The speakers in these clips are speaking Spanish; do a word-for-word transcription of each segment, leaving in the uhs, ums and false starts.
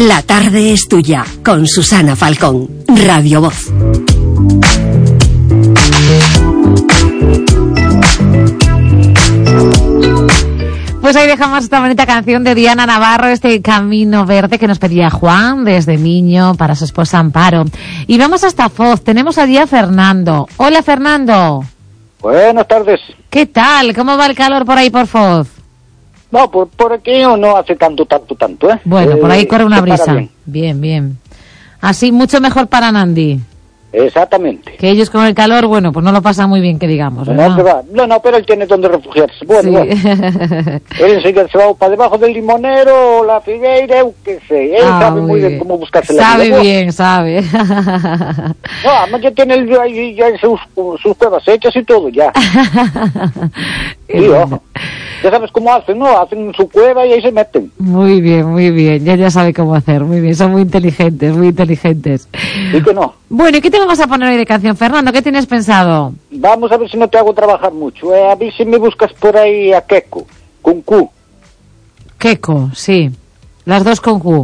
La tarde es tuya, con Susana Falcón, Radio Voz. Pues ahí dejamos esta bonita canción de Diana Navarro, este Camino Verde que nos pedía Juan desde Miño para su esposa Amparo. Y vamos hasta Foz, tenemos allí a Fernando. Hola, Fernando. Buenas tardes. ¿Qué tal? ¿Cómo va el calor por ahí por Foz? No, por, por aquí no hace tanto, tanto, tanto, ¿eh? Bueno, por ahí eh, corre una brisa. Bien. bien, bien. Así, mucho mejor para Nandi. Exactamente. Que ellos con el calor, bueno, pues no lo pasan muy bien, que digamos, ¿verdad? No, va. no, no, pero él tiene donde refugiarse. Bueno, Sí. bueno. Él enseguida se va para debajo del limonero, la figueira, eu qué sé. Él Ah, sabe muy muy bien bien. cómo buscarse la Sabe vida. bien, sabe. No, además ya tiene el, ahí ya sus, sus pruebas hechas y todo, ya. Qué Sí, bueno. ojo. Ya sabes cómo hacen, ¿no? Hacen su cueva y ahí se meten. Muy bien, muy bien. Ya ya sabe cómo hacer. Muy bien, son muy inteligentes, muy inteligentes. ¿Y que no? Bueno, ¿y qué te vamos a poner hoy de canción, Fernando? ¿Qué tienes pensado? Vamos a ver si no te hago trabajar mucho. Eh, a ver si me buscas por ahí a Keiko, con Q. Keiko, sí. Las dos con Q.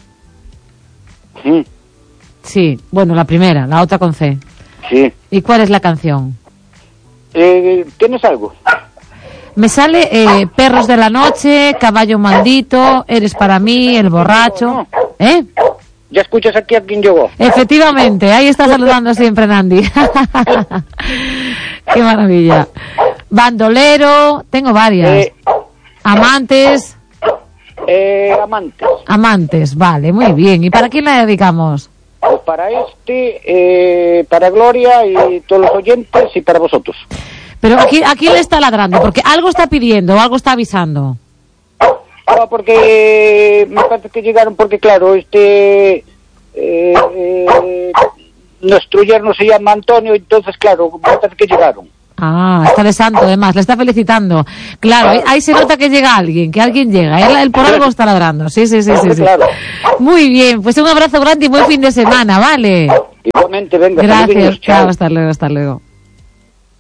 Sí, Sí. Bueno, la primera, la otra con C. sí. ¿Y cuál es la canción? Eh, ¿Tienes algo? Me sale eh, Perros de la Noche, Caballo Maldito, Eres para mí, El Borracho. ¿Eh? ¿Ya escuchas aquí a quién llegó? Efectivamente, ahí está saludando siempre Nandi. Qué maravilla. Bandolero, tengo varias. Eh, Amantes, eh, amantes. amantes, vale, muy bien. ¿Y para quién la dedicamos? Pues para este, eh, para Gloria y todos los oyentes y para vosotros. Pero aquí, ¿a quién le está ladrando? Porque algo está pidiendo, algo está avisando. No, porque me parece que llegaron, porque claro, este, eh, eh, nuestro yerno se llama Antonio, entonces claro, me parece que llegaron. Ah, está de santo además, le está felicitando. Claro, ahí, ahí se nota que llega alguien, que alguien llega. Él, él por algo está ladrando. Sí, sí, sí, sí, sí. Claro. Muy bien, pues un abrazo grande y buen fin de semana, ¿vale? Igualmente, venga. Gracias, saluditos, chao, hasta luego, hasta luego.